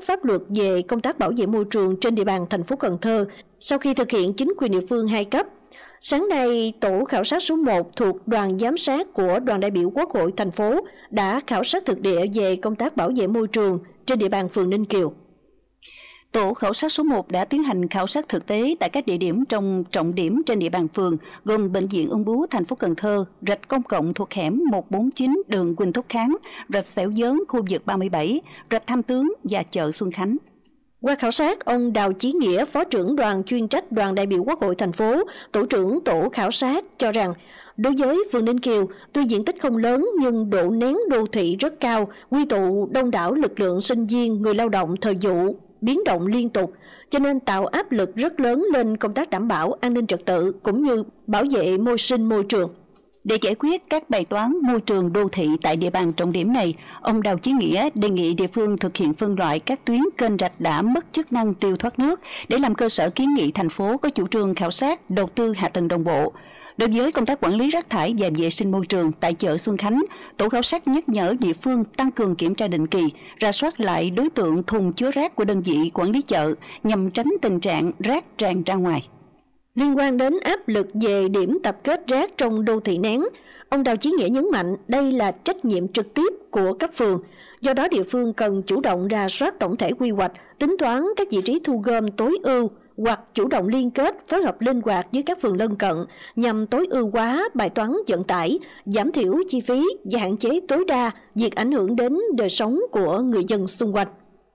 pháp luật về công tác bảo vệ môi trường trên địa bàn thành phố Cần Thơ sau khi thực hiện chính quyền địa phương 2 cấp. Sáng nay, tổ khảo sát số 1 thuộc đoàn giám sát của đoàn đại biểu Quốc hội thành phố đã khảo sát thực địa về công tác bảo vệ môi trường trên địa bàn phường Ninh Kiều. Tổ khảo sát số 1 đã tiến hành khảo sát thực tế tại các địa điểm trong trọng điểm trên địa bàn phường, gồm Bệnh viện Ung bướu thành phố Cần Thơ, rạch công cộng thuộc hẻm 149 đường Huỳnh Thúc Kháng, rạch Xẻo Dớn khu vực 37, rạch Tham Tướng và chợ Xuân Khánh. Qua khảo sát, ông Đào Chí Nghĩa, Phó trưởng đoàn chuyên trách đoàn đại biểu Quốc hội thành phố, tổ trưởng tổ khảo sát cho rằng, đối với phường Ninh Kiều, tuy diện tích không lớn nhưng độ nén đô thị rất cao, quy tụ đông đảo lực lượng sinh viên, người lao động thời vụ, biến động liên tục, cho nên tạo áp lực rất lớn lên công tác đảm bảo an ninh trật tự cũng như bảo vệ môi trường. Để giải quyết các bài toán môi trường đô thị tại địa bàn trọng điểm này, ông Đào Chí Nghĩa đề nghị địa phương thực hiện phân loại các tuyến kênh rạch đã mất chức năng tiêu thoát nước để làm cơ sở kiến nghị thành phố có chủ trương khảo sát, đầu tư hạ tầng đồng bộ. Đối với công tác quản lý rác thải và vệ sinh môi trường tại chợ Xuân Khánh, tổ khảo sát nhắc nhở địa phương tăng cường kiểm tra định kỳ, rà soát lại đối tượng thùng chứa rác của đơn vị quản lý chợ nhằm tránh tình trạng rác tràn ra ngoài. Liên quan đến áp lực về điểm tập kết rác trong đô thị nén, ông Đào Chí Nghĩa nhấn mạnh đây là trách nhiệm trực tiếp của cấp phường. Do đó địa phương cần chủ động rà soát tổng thể quy hoạch, tính toán các vị trí thu gom tối ưu hoặc chủ động liên kết phối hợp linh hoạt với các phường lân cận nhằm tối ưu hóa bài toán vận tải, giảm thiểu chi phí và hạn chế tối đa việc ảnh hưởng đến đời sống của người dân xung quanh.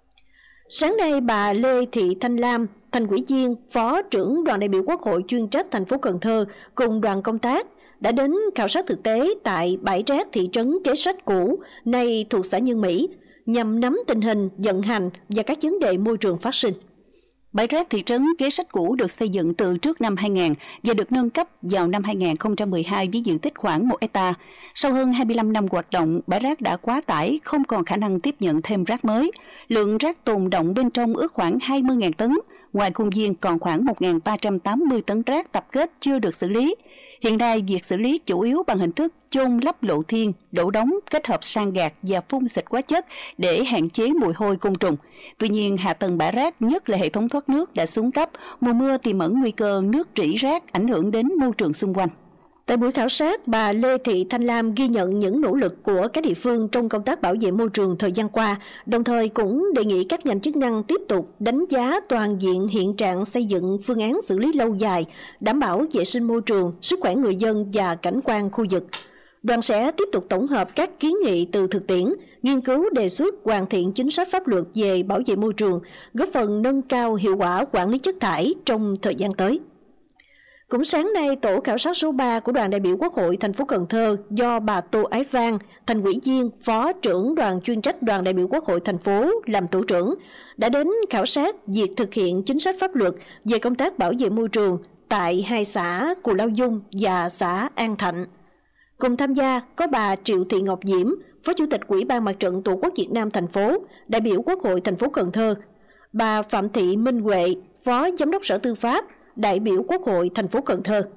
Sáng nay, bà Lê Thị Thanh Lam, thành ủy viên, Phó trưởng đoàn đại biểu Quốc hội chuyên trách thành phố Cần Thơ cùng đoàn công tác đã đến khảo sát thực tế tại bãi rác thị trấn Kế Sách cũ, nay thuộc xã Nhân Mỹ, nhằm nắm tình hình, vận hành và các vấn đề môi trường phát sinh. Bãi rác thị trấn Kế Sách cũ được xây dựng từ trước năm 2000 và được nâng cấp vào năm 2012 với diện tích khoảng 1 hectare. Sau hơn 25 năm hoạt động, bãi rác đã quá tải, không còn khả năng tiếp nhận thêm rác mới. Lượng rác tồn đọng bên trong ước khoảng 20.000 tấn, ngoài khuôn viên còn khoảng 1.380 tấn rác tập kết chưa được xử lý. Hiện nay, việc xử lý chủ yếu bằng hình thức chôn lấp lộ thiên, đổ đóng, kết hợp san gạt và phun xịt hóa chất để hạn chế mùi hôi côn trùng. Tuy nhiên, hạ tầng bãi rác, nhất là hệ thống thoát nước đã xuống cấp, mùa mưa tiềm ẩn nguy cơ nước rỉ rác ảnh hưởng đến môi trường xung quanh. Tại buổi khảo sát, bà Lê Thị Thanh Lam ghi nhận những nỗ lực của các địa phương trong công tác bảo vệ môi trường thời gian qua, đồng thời cũng đề nghị các ngành chức năng tiếp tục đánh giá toàn diện hiện trạng xây dựng phương án xử lý lâu dài, đảm bảo vệ sinh môi trường, sức khỏe người dân và cảnh quan khu vực. Đoàn sẽ tiếp tục tổng hợp các kiến nghị từ thực tiễn, nghiên cứu đề xuất hoàn thiện chính sách pháp luật về bảo vệ môi trường, góp phần nâng cao hiệu quả quản lý chất thải trong thời gian tới. Cũng sáng nay, tổ khảo sát số 3 của đoàn đại biểu Quốc hội thành phố Cần Thơ do bà Tô Ái Vang, thành ủy viên, Phó trưởng đoàn chuyên trách đoàn đại biểu Quốc hội thành phố làm tổ trưởng, đã đến khảo sát việc thực hiện chính sách pháp luật về công tác bảo vệ môi trường tại 2 xã Cù Lao Dung và xã An Thạnh. Cùng tham gia có bà Triệu Thị Ngọc Diễm, Phó Chủ tịch Ủy ban Mặt trận Tổ quốc Việt Nam thành phố, đại biểu Quốc hội thành phố Cần Thơ, bà Phạm Thị Minh Huệ, Phó Giám đốc Sở Tư pháp, đại biểu Quốc hội thành phố Cần Thơ.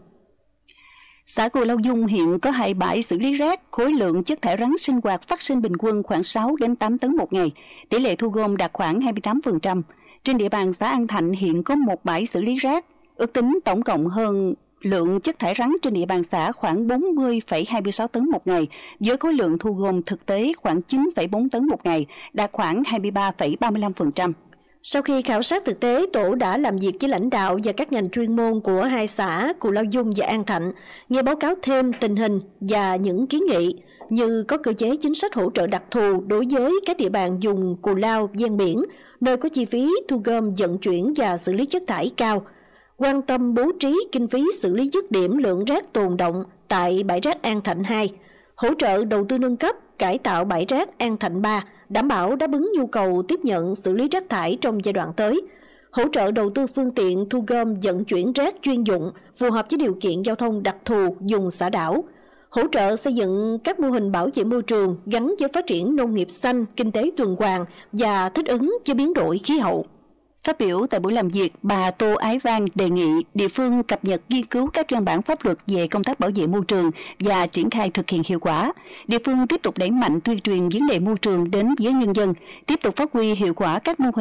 Xã Cù Lao Dung hiện có 2 bãi xử lý rác, khối lượng chất thải rắn sinh hoạt phát sinh bình quân khoảng 6 đến 8 tấn một ngày, tỷ lệ thu gom đạt khoảng 28%. Trên địa bàn xã An Thạnh hiện có 1 bãi xử lý rác, ước tính tổng cộng hơn lượng chất thải rắn trên địa bàn xã khoảng 40,26 tấn một ngày, với khối lượng thu gom thực tế khoảng 9,4 tấn một ngày, đạt khoảng 23,35%. Sau khi khảo sát thực tế, tổ đã làm việc với lãnh đạo và các ngành chuyên môn của 2 xã Cù Lao Dung và An Thạnh, nghe báo cáo thêm tình hình và những kiến nghị như có cơ chế chính sách hỗ trợ đặc thù đối với các địa bàn vùng Cù Lao ven biển, nơi có chi phí thu gom vận chuyển và xử lý chất thải cao, quan tâm bố trí kinh phí xử lý dứt điểm lượng rác tồn đọng tại bãi rác An Thạnh 2, hỗ trợ đầu tư nâng cấp, cải tạo bãi rác An Thạnh 3, đảm bảo đáp ứng nhu cầu tiếp nhận xử lý rác thải trong giai đoạn tới, hỗ trợ đầu tư phương tiện thu gom vận chuyển rác chuyên dụng phù hợp với điều kiện giao thông đặc thù vùng xã đảo, hỗ trợ xây dựng các mô hình bảo vệ môi trường gắn với phát triển nông nghiệp xanh, kinh tế tuần hoàn và thích ứng với biến đổi khí hậu. Phát biểu tại buổi làm việc, bà Tô Ái Vang đề nghị địa phương cập nhật nghiên cứu các văn bản pháp luật về công tác bảo vệ môi trường và triển khai thực hiện hiệu quả. Địa phương tiếp tục đẩy mạnh tuyên truyền vấn đề môi trường đến với nhân dân, tiếp tục phát huy hiệu quả các mô hình